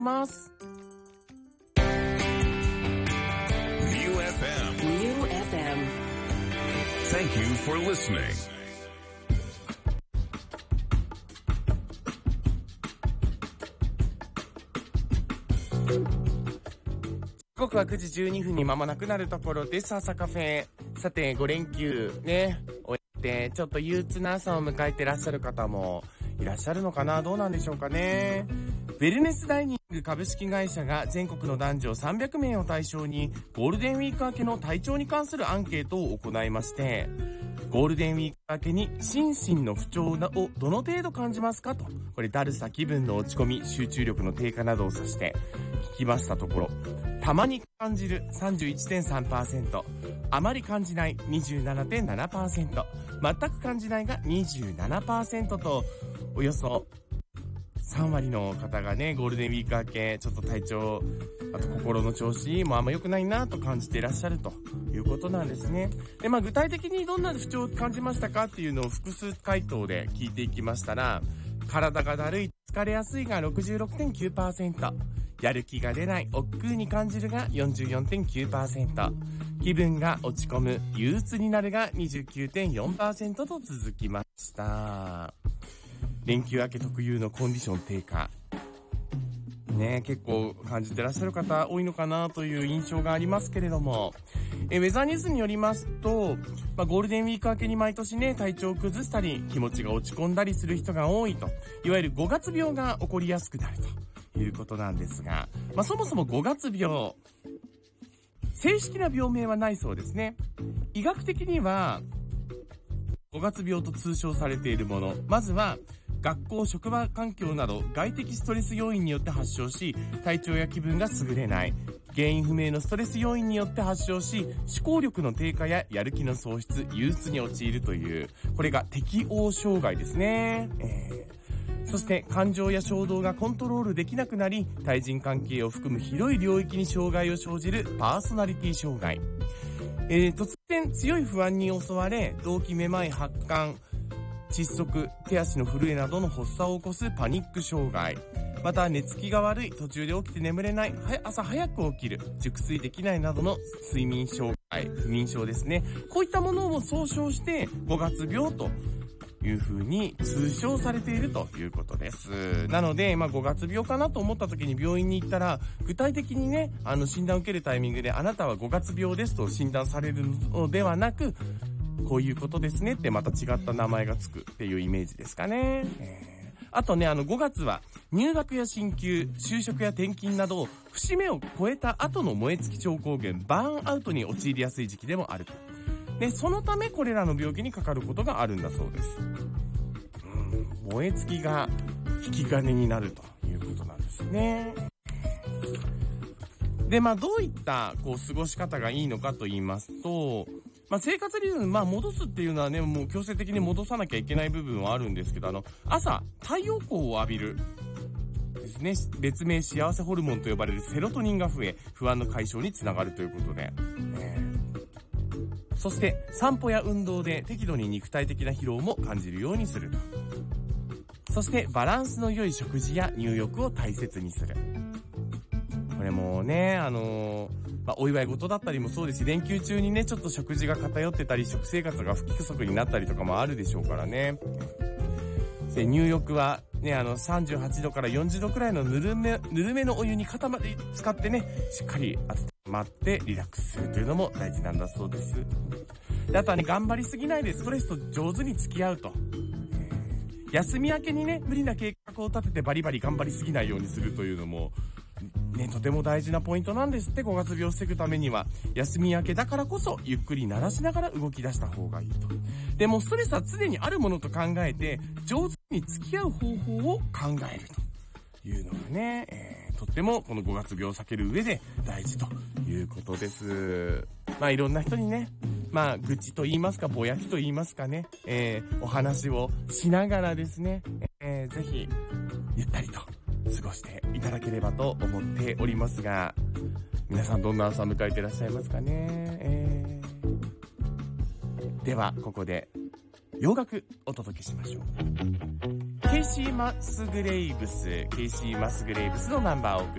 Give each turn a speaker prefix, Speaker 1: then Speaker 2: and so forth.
Speaker 1: ます。
Speaker 2: New FM. Thank you for listening.
Speaker 1: 時刻は9時12分に間もなくなるところです。朝カフェ。さて、5連休ね、終えて、ちょっと憂鬱な朝を迎えていらっしゃる方もいらっしゃるのかな？どうなんでしょうかね。ウェルネスダイニング株式会社が全国の男女300名を対象にゴールデンウィーク明けの体調に関するアンケートを行いまして、ゴールデンウィーク明けに心身の不調をどの程度感じますかと、これだるさ、気分の落ち込み、集中力の低下などを指して聞きましたところ、たまに感じる 31.3%、 あまり感じない 27.7%、 全く感じないが 27% と、およそ3割の方がね、ゴールデンウィーク明け、ちょっと体調、あと心の調子もあんま良くないなと感じていらっしゃるということなんですね。で、具体的にどんな不調を感じましたかっていうのを複数回答で聞いていきましたら、体がだるい、疲れやすいが 66.9%、やる気が出ない、億劫に感じるが 44.9%、気分が落ち込む、憂鬱になるが 29.4% と続きました。連休明け特有のコンディション低下ね、結構感じてらっしゃる方多いのかなという印象がありますけれども、ウェザーニュースによりますと、ゴールデンウィーク明けに毎年ね、体調を崩したり気持ちが落ち込んだりする人が多いと、いわゆる5月病が起こりやすくなるということなんですが、そもそも5月病、正式な病名はないそうですね。医学的には5月病と通称されているもの、まずは学校、職場環境など外的ストレス要因によって発症し、体調や気分が優れない。原因不明のストレス要因によって発症し、思考力の低下ややる気の喪失、憂鬱に陥るという、これが適応障害ですね。そして感情や衝動がコントロールできなくなり、対人関係を含む広い領域に障害を生じるパーソナリティ障害。突然強い不安に襲われ、動悸、めまい、発汗、窒息、手足の震えなどの発作を起こすパニック障害。また寝つきが悪い、途中で起きて眠れない、朝早く起きる、熟睡できないなどの睡眠障害、不眠症ですね。こういったものを総称して5月病という風に通称されているということです。なので、5月病かなと思った時に病院に行ったら、具体的にね、診断を受けるタイミングであなたは5月病ですと診断されるのではなく、こういうことですねってまた違った名前がつくっていうイメージですかね。あとね、5月は入学や進級、就職や転勤など節目を超えた後の燃え尽き症候群、バーンアウトに陥りやすい時期でもあると。で、そのためこれらの病気にかかることがあるんだそうです。燃え尽きが引き金になるということなんですね。で、どういった過ごし方がいいのかと言いますと、生活リズム、戻すっていうのはね、もう強制的に戻さなきゃいけない部分はあるんですけど、朝、太陽光を浴びる。ですね。別名幸せホルモンと呼ばれるセロトニンが増え、不安の解消につながるということで。そして、散歩や運動で適度に肉体的な疲労も感じるようにすると。そして、バランスの良い食事や入浴を大切にする。これもね、お祝い事だったりもそうですし、連休中にね、ちょっと食事が偏ってたり、食生活が不規則になったりとかもあるでしょうからね。で、入浴はね、38度から40度くらいのぬるめのお湯に肩まで使ってね、しっかり温まってリラックスするというのも大事なんだそうです。で、あとはね、頑張りすぎないでストレスと上手に付き合うと。休み明けにね、無理な計画を立ててバリバリ頑張りすぎないようにするというのも、ね、とても大事なポイントなんですって。5月病を防ぐためには休み明けだからこそゆっくり慣らしながら動き出した方がいいと。でもストレスは常にあるものと考えて上手に付き合う方法を考えるというのがね、とってもこの5月病を避ける上で大事ということです。いろんな人にね、愚痴と言いますかぼやきと言いますかね、お話をしながらですね、ぜひゆったりと過ごしていただければと思っておりますが、皆さんどんな朝迎えていらっしゃいますかね。ではここで洋楽お届けしましょう。 ケイシー・マスグレイブスのナンバーをお送り